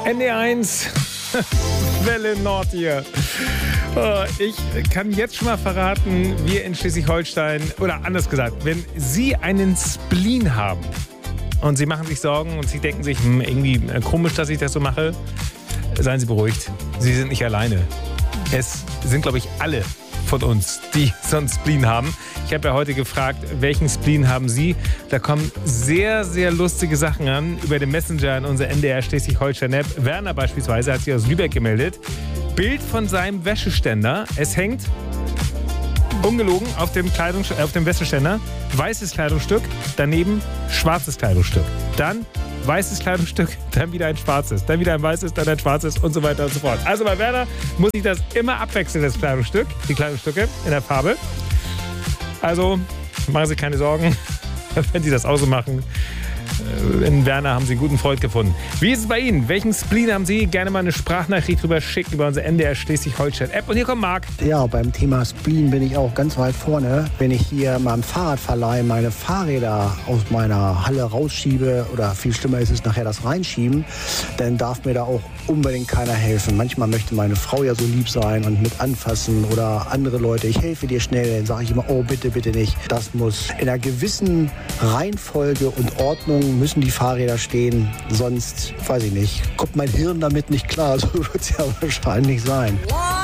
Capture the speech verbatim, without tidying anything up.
N D eins, Welle Nord hier. Ich kann jetzt schon mal verraten, wir in Schleswig-Holstein, oder anders gesagt, wenn Sie einen Spleen haben und Sie machen sich Sorgen und Sie denken sich, hm, irgendwie komisch, dass ich das so mache, seien Sie beruhigt. Sie sind nicht alleine. Es sind, glaube ich, alle von uns, die so einen Spleen haben. Ich habe ja heute gefragt, welchen Spleen haben Sie? Da kommen sehr, sehr lustige Sachen an über den Messenger in unserer N D R Schleswig-Holstein-App. Werner beispielsweise hat sich aus Lübeck gemeldet. Bild von seinem Wäscheständer. Es hängt, ungelogen, auf dem, Kleidungs- auf dem Wäscheständer weißes Kleidungsstück, daneben schwarzes Kleidungsstück. Dann weißes Kleidungsstück, dann wieder ein schwarzes, dann wieder ein weißes, dann ein schwarzes und so weiter und so fort. Also bei Werner muss ich das immer abwechseln, das Kleidungsstück, die Kleidungsstücke in der Farbe. Also machen Sie keine Sorgen, wenn Sie das auch so machen. In Werner haben Sie einen guten Freund gefunden. Wie ist es bei Ihnen? Welchen Spleen haben Sie? Gerne mal eine Sprachnachricht drüber schicken über unsere N D R Schleswig-Holstein-App. Und hier kommt Marc. Ja, beim Thema Spleen bin ich auch ganz weit vorne. Wenn ich hier mal im Fahrradverleih meine Fahrräder aus meiner Halle rausschiebe, oder viel schlimmer ist es nachher das Reinschieben, dann darf mir da auch unbedingt keiner helfen. Manchmal möchte meine Frau ja so lieb sein und mit anfassen oder andere Leute, ich helfe dir schnell. Dann sage ich immer, oh bitte, bitte nicht. Das muss in einer gewissen Reihenfolge und Ordnung müssen die Fahrräder stehen. Sonst, weiß ich nicht, kommt mein Hirn damit nicht klar. So wird es ja wahrscheinlich sein.